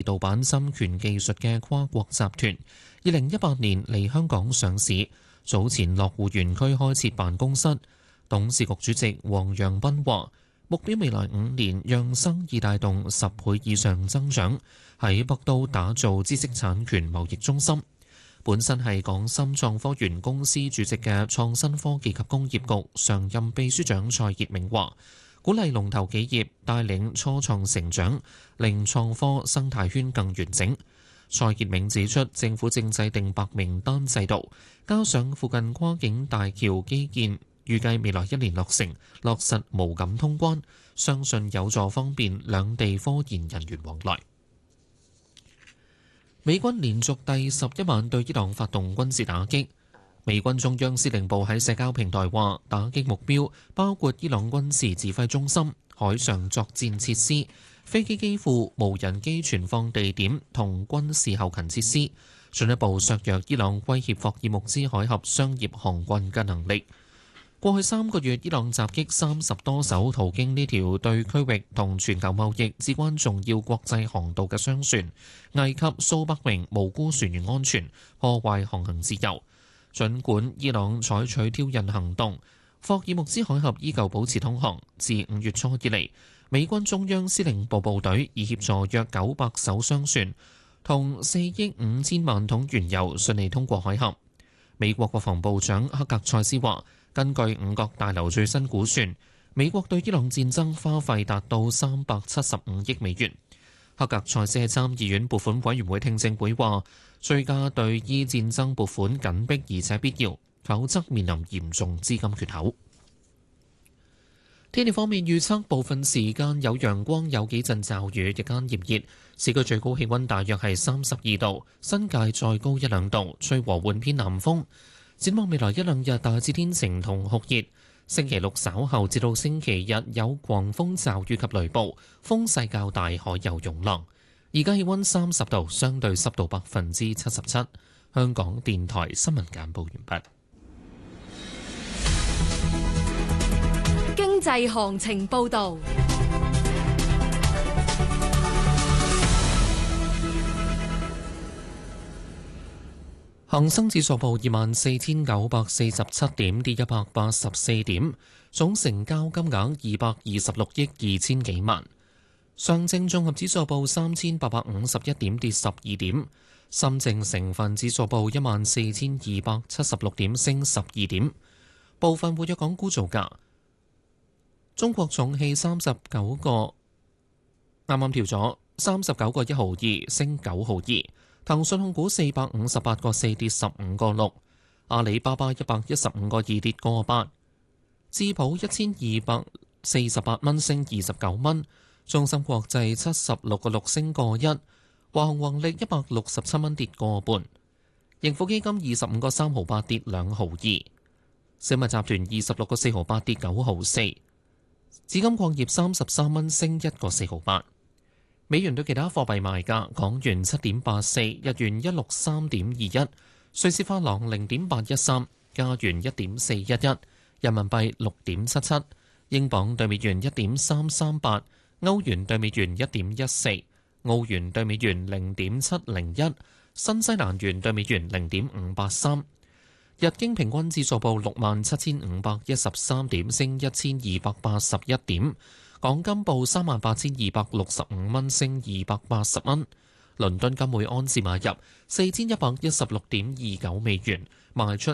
盜版侵權技術嘅跨國集團，2018年嚟香港上市，早前落戶園區開設辦公室。董事局主席黃陽斌話：目標未來5年讓生意帶動10倍以上增長，喺北都打造知識產權貿易中心。本身係港深創科園公司主席嘅創新科技及工業局常任秘書長蔡傑明話：鼓勵龍頭企業帶領初創成長，令創科生態圈更完整。蔡傑明指出，政府正制定白名單制度，加上附近跨境大橋基建，預計未來1年落成，落實無感通關，相信有助方便兩地科研人員往來。美軍連續第11晚對伊朗發動軍事打擊。美軍中央司令部喺社交平台話，打擊目標包括伊朗軍事指揮中心、海上作戰設施、飛機基庫、無人機存放地點同軍事後勤設施，進一步削弱伊朗威脅霍爾木茲海峽商業航運嘅能力。過去3個月，伊朗襲擊30多艘途經呢條對區域同全球貿易至關重要國際航道嘅商船，危及數百名無辜船員安全，破壞航行自由。儘管伊朗採取挑釁行動，霍爾木茲海峽依舊保持通航。自5月初以嚟，美軍中央司令部部隊已協助約900艘商船同4億5千萬桶原油順利通過海峽。美國國防部長克格塞斯話，根據五角大樓最新估算，美國對伊朗戰爭花費達到375億美元。克格塞斯喺參議院撥款委員會聽證會話，追加對伊戰爭撥款緊迫而且必要，否則面臨嚴重資金缺口。天氣方面預測，部分時間有陽光，有幾陣驟雨，日間炎熱，市區最高氣溫大約係32度，新界再高1-2度，吹和緩偏南風。展望未來1-2日，大致天晴同酷熱。星期六稍後至到星期日有狂風驟雨及雷暴，風勢較大，海有湧浪。而家氣溫30度，相對濕度77%。香港電台新聞簡報完畢。 經濟行情報導。 恒生指數報24,947點，跌184點，總成交金額226億2千幾萬。上證綜合指數報3,851點，跌12點。深證成分指數報14,276點，升12點。部分活躍港股造價：中國重汽39個，啱啱調咗39個1毫2，升9毫2。騰訊控股458個4，跌15個6，阿里巴巴115個2，跌個8，智普1248蚊，升29蚊，中芯國際76個6，升個1，華虹宏力167蚊，跌個半，盈富基金25個3毫8，跌2毫2，小米集團26個4毫8，跌9毫4，紫金礦業33蚊，升1個4毫8。美元對其他貨幣賣價：港元7.84，日元163.21，瑞士法郎0.813，加元1.411，人民幣6.77，英鎊對美元1.338，歐元對美元1.14，澳元對美元0.701，新西蘭元對美元0.583。日經平均指數報67,513點，升1,281點。港金報38,265蚊，升280蚊。倫敦金每安士買入4,116.29美元，賣出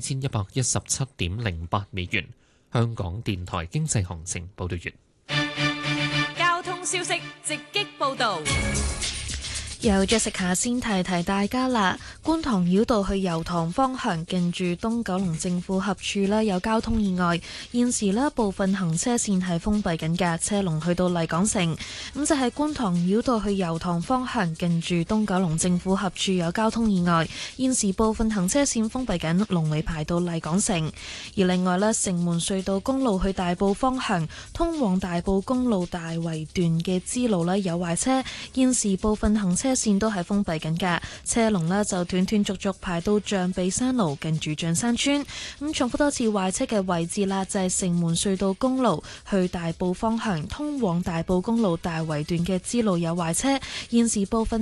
4,117.08美元。香港電台經濟行情報道完。 交通消息直擊報導。 由 Jessica 先提提大家啦，觀塘繞道去油塘方向近住東九龍政府合署啦，有交通意外，現時呢部分行車線係封閉緊嘅，車龍去到麗港城。咁就係觀塘繞道去油塘方向近住東九龍政府合署有交通意外，現時部分行車線封閉緊，龍尾排到麗港城。而另外呢，城門隧道公路去大埔方向通往大埔公路大圍段嘅支路呢有壞車，現時部分行車線都係封閉緊㗎，車龍呢就斷斷續續排到象鼻山路近住象山村。咁重複多次壞車嘅位置啦，就係城門隧道公路去大埔方向通往大埔公路大圍段嘅支路有壞車，現時部分